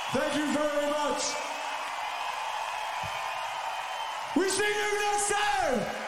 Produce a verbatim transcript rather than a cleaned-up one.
Thank you very much. We see you next time.